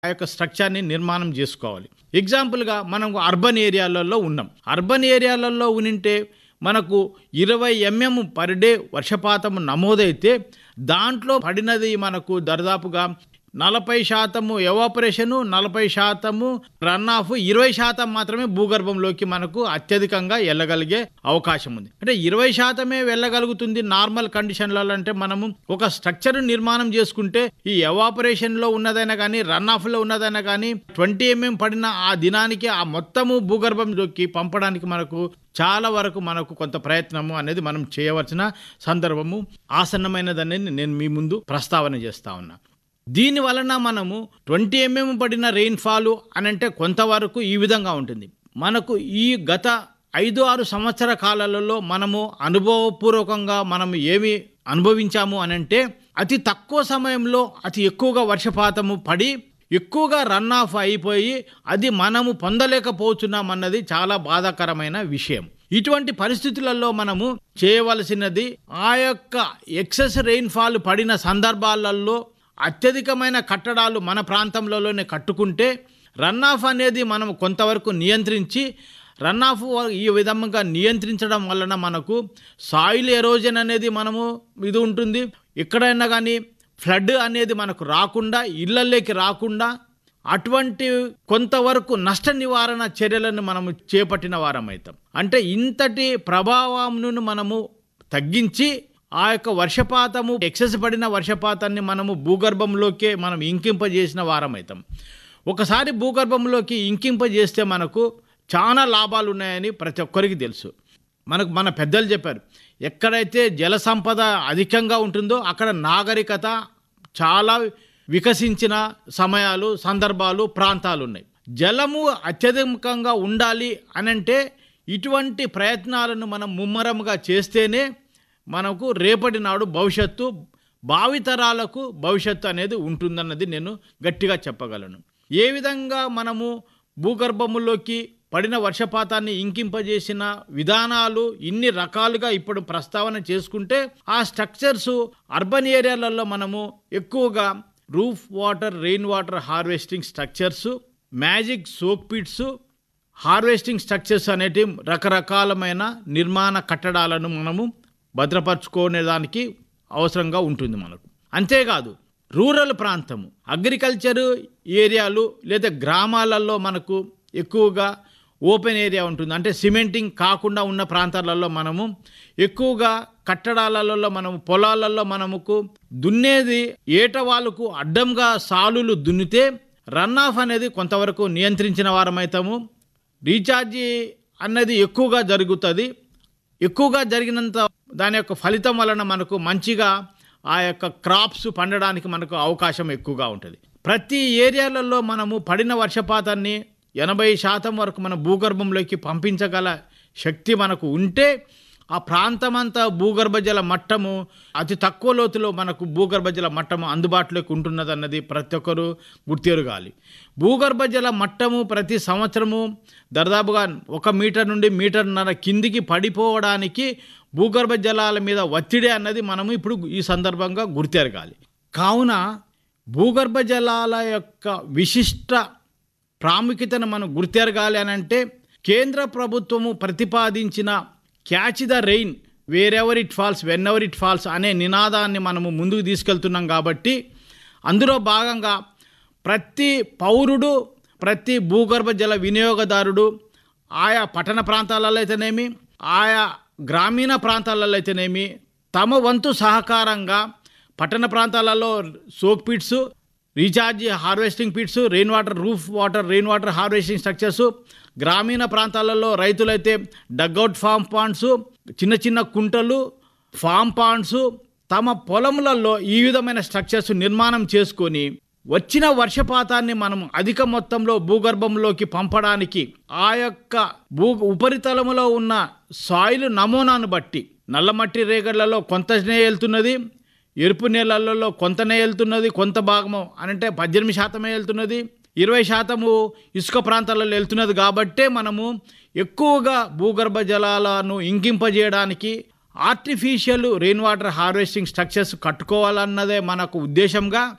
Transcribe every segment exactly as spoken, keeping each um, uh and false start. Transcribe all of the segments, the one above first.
ఆ యొక్క స్ట్రక్చర్ని నిర్మాణం చేసుకోవాలి. ఎగ్జాంపుల్గా మనం అర్బన్ ఏరియాలలో ఉన్నాం. అర్బన్ ఏరియాలలో ఉనింటే మనకు ఇరవై ఎంఎం పర్ డే వర్షపాతం నమోదైతే దాంట్లో పడినది మనకు దర్దాపుగా నలభై శాతము ఎవాపరేషను, నలభై శాతము రన్ ఆఫ్, ఇరవై శాతం మాత్రమే భూగర్భంలోకి మనకు అత్యధికంగా వెళ్ళగలిగే అవకాశం ఉంది. అంటే ఇరవై శాతమే వెళ్ళగలుగుతుంది నార్మల్ కండిషన్లలో. అంటే మనము ఒక స్ట్రక్చర్ నిర్మాణం చేసుకుంటే ఈ ఎవాపరేషన్లో ఉన్నదైనా కానీ రన్ ఆఫ్లో ఉన్నదైనా కానీ ట్వంటీ ఎంఎం పడిన ఆ దినానికి ఆ మొత్తము భూగర్భంలోకి పంపడానికి మనకు చాలా వరకు మనకు కొంత ప్రయత్నము అనేది మనం చేయవలసిన సందర్భము ఆసన్నమైనదనేది నేను మీ ముందు ప్రస్తావన చేస్తా ఉన్నా. దీని వలన మనము ట్వంటీ ఎంఎం పడిన రెయిన్ఫాల్ అని అంటే కొంతవరకు ఈ విధంగా ఉంటుంది. మనకు ఈ గత ఐదు ఆరు సంవత్సర కాలాలలో మనము అనుభవపూర్వకంగా మనం ఏమి అనుభవించాము అని అంటే అతి తక్కువ సమయంలో అతి ఎక్కువగా వర్షపాతము పడి ఎక్కువగా రన్ ఆఫ్ అయిపోయి అది మనము పొందలేకపోతున్నాం అన్నది చాలా బాధాకరమైన విషయం. ఇటువంటి పరిస్థితులలో మనము చేయవలసినది ఆ యొక్క ఎక్సెస్ రెయిన్ఫాల్ పడిన సందర్భాలలో అత్యధికమైన కట్టడాలు మన ప్రాంతంలోనే కట్టుకుంటే రన్ ఆఫ్ అనేది మనం కొంతవరకు నియంత్రించి, రన్ ఆఫ్ ఈ విధంగా నియంత్రించడం వలన మనకు సాయిల్ ఎరోజన్ అనేది మనము ఇది ఉంటుంది. ఎక్కడైనా కానీ ఫ్లడ్ అనేది మనకు రాకుండా, ఇళ్లలోకి రాకుండా అటువంటి కొంతవరకు నష్ట నివారణ చర్యలను మనము చేపట్టిన వారం అవుతాం. అంటే ఇంతటి ప్రభావంను మనము తగ్గించి ఆ యొక్క వర్షపాతము ఎక్సెస్ పడిన వర్షపాతాన్ని మనము భూగర్భంలోకే మనం ఇంకింపజేసిన వారం అవుతాం. ఒకసారి భూగర్భంలోకి ఇంకింపజేస్తే మనకు చాలా లాభాలు ఉన్నాయని ప్రతి ఒక్కరికి తెలుసు. మనకు మన పెద్దలు చెప్పారు, ఎక్కడైతే జల సంపద అధికంగా ఉంటుందో అక్కడ నాగరికత చాలా వికసించిన సమయాలు, సందర్భాలు, ప్రాంతాలు ఉన్నాయి. జలము అత్యధికంగా ఉండాలి అనంటే ఇటువంటి ప్రయత్నాలను మనం ముమ్మరంగా చేస్తేనే మనకు రేపటి నాడు భవిష్యత్తు, భావితరాలకు భవిష్యత్తు అనేది ఉంటుందన్నది నేను గట్టిగా చెప్పగలను. ఏ విధంగా మనము భూగర్భములోకి పడిన వర్షపాతాన్ని ఇంకింపజేసిన విధానాలు ఇన్ని రకాలుగా ఇప్పుడు ప్రస్తావన చేసుకుంటే ఆ స్ట్రక్చర్స్ అర్బన్ ఏరియాలలో మనము ఎక్కువగా roof water, rain water harvesting structures, magic soak pits, harvesting structures అనేటి రకరకాలమైన నిర్మాణ కట్టడాలను మనము భద్రపరచుకునే దానికి అవసరంగా ఉంటుంది మనకు. అంతేకాదు రూరల్ ప్రాంతము, అగ్రికల్చర్ ఏరియాలు లేదా గ్రామాలలో మనకు ఎక్కువగా ఓపెన్ ఏరియా ఉంటుంది. అంటే సిమెంటింగ్ కాకుండా ఉన్న ప్రాంతాలలో మనము ఎక్కువగా కట్టడాలలో మనము పొలాలలో మనముకు దున్నేది ఏటవాళ్ళకు అడ్డంగా సాలులు దున్నితే రన్ ఆఫ్ అనేది కొంతవరకు నియంత్రించిన వారమవుతాము. రీఛార్జీ అన్నది ఎక్కువగా జరుగుతుంది. ఎక్కువగా జరిగినంత దాని యొక్క ఫలితం వలన మనకు మంచిగా ఆ యొక్క క్రాప్స్ పండడానికి మనకు అవకాశం ఎక్కువగా ఉంటుంది. ప్రతి ఏరియాలలో మనము పడిన వర్షపాతాన్ని ఎనభై శాతం వరకు మన భూగర్భంలోకి పంపించగల శక్తి మనకు ఉంటే ఆ ప్రాంతమంతా భూగర్భ జల మట్టము అతి తక్కువ లోతులో మనకు భూగర్భ జల మట్టము అందుబాటులోకి ఉంటున్నది అన్నది ప్రతి ఒక్కరూ గుర్తెరగాలి. భూగర్భ జల మట్టము ప్రతి సంవత్సరము దాదాపుగా ఒక మీటర్ నుండి మీటర్న్నర కిందికి పడిపోవడానికి భూగర్భ జలాల మీద ఒత్తిడి అన్నది మనము ఇప్పుడు ఈ సందర్భంగా గుర్తెరగాలి. కావున భూగర్భ జలాల యొక్క విశిష్ట ప్రాముఖ్యతను మనం గుర్తెరగాలి అని అంటే కేంద్ర ప్రభుత్వము ప్రతిపాదించిన catch the rain wear ever it falls when ever it falls అనే నినాదాన్ని మనము ముందుకు తీసుకెళ్తున్నాం. కాబట్టి అందులో భాగంగా ప్రతి పౌరుడు, ప్రతి భూగర్భ జల వినియోగదారుడు ఆయా పట్టణ ప్రాంతాలలో అయితేనేమి, ఆయా గ్రామీణ ప్రాంతాలలో అయితేనేమి తమ వంతు సహకారంగా పట్టణ ప్రాంతాలలో soak pits, recharge harvesting pits, rain water roof water rain water harvesting structures, గ్రామీణ ప్రాంతాలలో రైతులైతే డగ్అవుట్ ఫామ్ పాండ్స్, చిన్న చిన్న కుంటలు, ఫామ్ పాండ్స్ తమ పొలములలో ఈ విధమైన స్ట్రక్చర్స్ నిర్మాణం చేసుకొని వచ్చిన వర్షపాతాన్ని మనం అధిక మొత్తంలో భూగర్భంలోకి పంపడానికి ఆ యొక్క భూ ఉపరితలములో ఉన్న సాయిల్ నమూనాను బట్టి నల్లమట్టి రేగళ్లలో కొంతనే వెళ్తున్నది, ఎరుపు నేలలలో కొంతనే వెళ్తున్నది, కొంత భాగము అనంటే పద్దెనిమిది శాతమే వెళ్తున్నది, ఇరవై శాతము ఇసుక ప్రాంతాలలో వెళ్తున్నది. కాబట్టే మనము ఎక్కువగా భూగర్భ జలాలను ఇంకింపజేయడానికి artificial rain water harvesting structures కట్టుకోవాలన్నదే మనకు ఉద్దేశంగా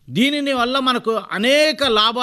దీనిని వల్ల మనకు అనేక లాభాలు